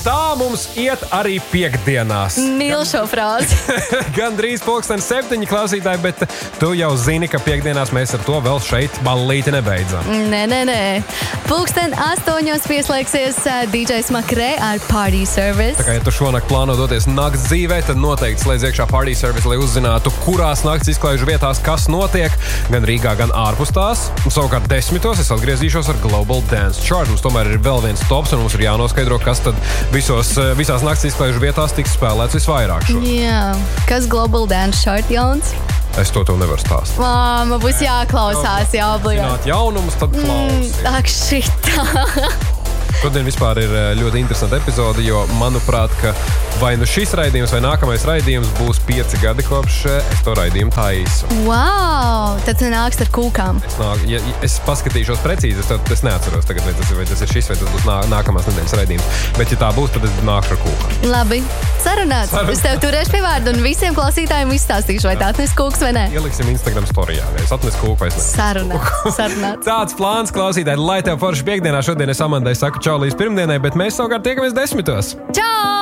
tā mums iet arī piektdienās. Mīlu šo frāzi. Gandrīz 7:00 klausītāji, bet tu jau zini, ka piektdienās mēs ar to vēl šeit ballīti nebeidzam. Nē. 8:00 pieslēgsies DJs Makrē ar Party Service. Tā kā, ja tu šonakt plāno doties nakts dzīvē, tad noteikti slēdz iekšā Party Service, lai uzzinātu, kurās nakts izklaižu vietās kas notiek, gan Rīgā, gan ārpus tās. Un savukārt 10:00 es atgriezīšos ar Global Dance Chart. Mums tomēr ir vēl viens tops, un mums ir jānoskaidro, kas tad visās nakts izklaižu vietās tiks spēlēts visvairāk šo. Jā. Kas Global Dance Chart, Jauns? Es to tev nevaru stāstīt. Man būs jāklausās, jāobligāti. Zināt jaunumus, tad klausies. Ak, šitā. Šodien vispār ir ļoti interesanta epizode, jo, manuprāt, ka vai nu šis raidījums vai nākamais raidījums būs 5 gadi kopš es to raidījumu taisu. Wow! Tad tu nāks ar kūkām. Es paskatīšos precīzi, es neatceros tagad, vai tas ir šis, vai tas būs nākamās nedēļas raidījums. Bet, ja tā būs, tad es nākšu ar kūkām. Labi, sarunāts. Es tev turēšu pie vārdu un visiem klausītājiem izstāstīšu, vai tā atnes kūks vai ne. Ieliksim Instagram storijā, vai es atnesu kūku vai es ne. Sarunāts. Tāds plāns, klausītāji, lai tev forši piekdienā. Šodien es Amandai saku čau līdz pirmdienai, bet mēs savukārt tiekamies 10:00. Čau!